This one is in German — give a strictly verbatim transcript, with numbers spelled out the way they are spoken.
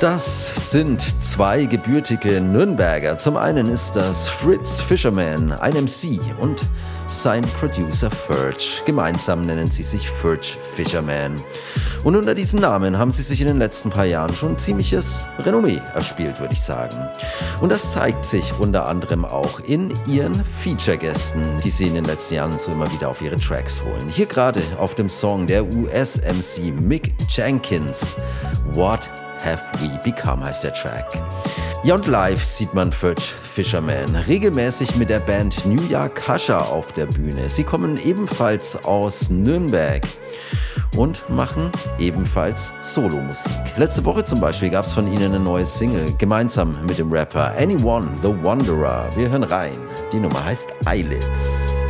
Das sind zwei gebürtige Nürnberger. Zum einen ist das Fritz Fisherman, ein M C, und sein Producer Ferch. Gemeinsam nennen sie sich Ferch Fisherman. Und unter diesem Namen haben sie sich in den letzten paar Jahren schon ein ziemliches Renommee erspielt, würde ich sagen. Und das zeigt sich unter anderem auch in ihren Feature-Gästen, die sie in den letzten Jahren so immer wieder auf ihre Tracks holen. Hier gerade auf dem Song der U S-M C Mick Jenkins, What Have We Become heißt der Track. Ja, und live sieht man Ferch Fisherman regelmäßig mit der Band New York Husher auf der Bühne. Sie kommen ebenfalls aus Nürnberg und machen ebenfalls Solomusik. Letzte Woche zum Beispiel gab es von ihnen eine neue Single, gemeinsam mit dem Rapper Anyone the Wanderer. Wir hören rein. Die Nummer heißt Eyelids.